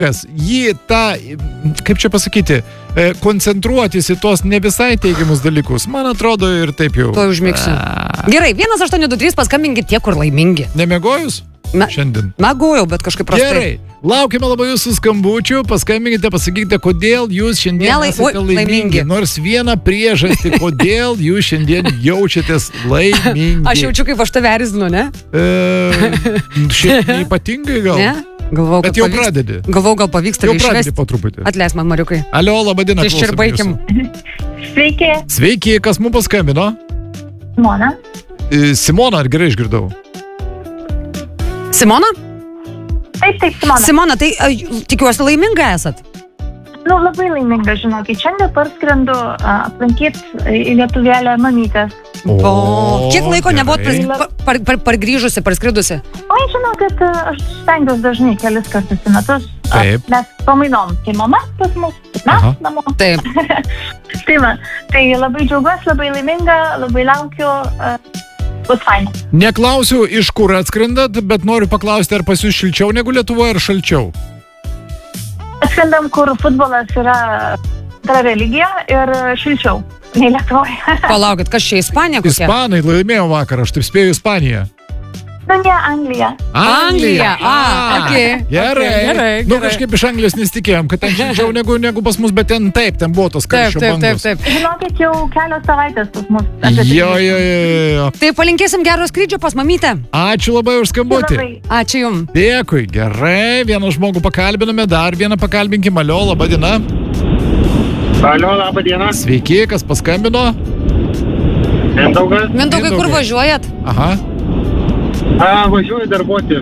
jį kaip čia pasakyti, koncentruotis į tos ne visai teigiamus dalykus, man atrodo ir taip jau. To užmigsiu. Gerai, 1823 paskambinkit tie, kur laimingi. Nemegojus? Šiandien. Megojau, bet kažkaip prastai. Gerai, laukime labai jūsų skambučių, paskambinkite, pasakykite, kodėl jūs šiandien esate laimingi. Nors vieną priežastį, kodėl jūs šiandien jaučiatės laimingi. Aš jaučiu, kaip aš tave erzinu, ne? Šiaip neypatingai gal. Ne? Galvau, bet jau pradedi. Galvau, gal pavyks tave išvesti. Jau pradedi po truputį. Atleisk man, Mariukai. Alio, laba diena. Iš čia ir baikim. Sveiki. Sveiki, kas mums paskambino? Simona. Simona, ar gerai išgirdau? Simona? Taip, Simona. Simona, tai tikiuosi laiminga esat? Nu, labai laiminga, žinokit. Šiandien parskrendu aplankyti į Lietuvėlę mamytės. Kiek laiko nebuvot pargrįžusi, parskridusi? Oi, žinokit, aš stengiuosi dažnai kelis kartus į metus. Taip. Mes pamainom. Tai mama pas mus, mes namo. Taip. Tai labai džiaugiuosi, labai laiminga, labai laukiu. Bus faina. Neklausiu, iš kur atskrendat, bet noriu paklausti, ar pas jūs šilčiau negu Lietuvoje, ar šalčiau? Atskrendam, kur futbolas yra religija ir šilčiau nei Lietuvoje. Palaukit, kas čia Ispanija kokia? Ispanai laimėjo vakar, aš taip spėju Ispaniją. Nu, ne, Anglija. Anglija? Okay. Gerai. Nu, kažkaip iš Anglijos nesitikėjom, kad ten šilčiau negu pas mus, bet ten buvo tos karščio bangos. Taip. Žinokit, jau kelios savaitės pas mus. Jo. Tai palinkėsim gero skrydžio pas mamytę. Ačiū labai už skambutį. Ačiū jums. Dėkui, gerai. Vieną žmogų pakalbiname, dar vieną pakalbinkim. Alio, laba diena. Alio, laba diena. Sveiki, kas paskambino? Mindaugai, kur važiuojat? Aha. Važiuoju darbuoti.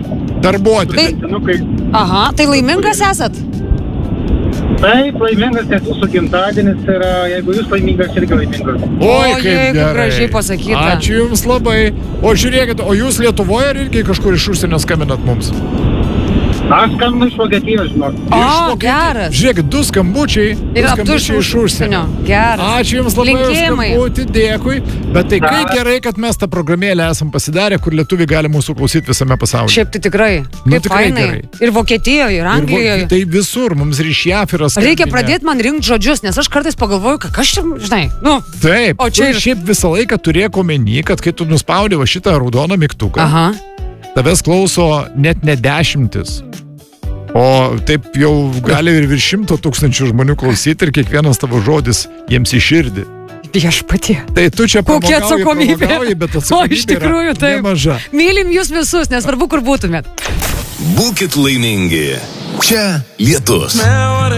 Aha, tai laimingas esat? Taip, laimingas, nes jūsų gimtadienis yra, jeigu jūs laimingas, irgi laimingas. Oi, kaip gražiai pasakyta. Ačiū jums labai. O žiūrėkit, o jūs Lietuvoje ar irgi kažkur iš užsienio skambinat mums? Aš skambinu iš Vokietijos, žinok. Geras. Žiūrėkit, du skambučiai iš užsienio. Geras. Ačiū jums labai už skambutį, dėkui. Bet tai kaip gerai, kad mes tą programėlę esam pasidarę, kur lietuviai gali mūsų klausyti visame pasaulyje. Šiaip tai tikrai. Kaip fainai. Ir Vokietijoje, ir Anglijoje. Tai visur, mums ir iš JAF yra skambinę. Reikia pradėti man rinkti žodžius, nes aš kartais pagalvoju, kad aš čia, žinai, Taip, o čia šiaip visą laiką turėk omeny, kad kai tu nuspaudė va šitą raudoną mygtuką, tavęs klauso net ne 10. O taip jau gali ir virš 100 000 žmonių klausyti ir kiekvienas tavo žodis jiems į širdį. Viešpatie. Tai tu čia kokia atsakomybė. Bet atsakomybė iš tikrųjų, taip. Nemaža. Mylim jūs visus, nesvarbu, kur būtumėt. Būkit laimingi. Čia Lietus.